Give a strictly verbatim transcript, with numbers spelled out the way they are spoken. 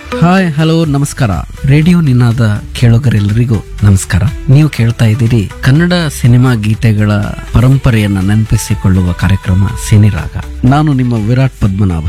Hi hello ನಮಸ್ಕಾರ. Radio ನಿನಾದ ಕೇಳುಗರೆಲ್ಲರಿಗೂ ನಮಸ್ಕಾರ. ನೀವು ಕೇಳ್ತಾ ಇದ್ದೀರಿ ಕನ್ನಡ ಸಿನಿಮಾ ಗೀತೆಗಳ ಪರಂಪರೆಯನ್ನ ನೆನಪಿಸಿಕೊಳ್ಳುವ ಕಾರ್ಯಕ್ರಮ ಸಿನಿರಾಗ. ನಾನು ನಿಮ್ಮ ವಿರಾಟ್ ಪದ್ಮನಾಭ.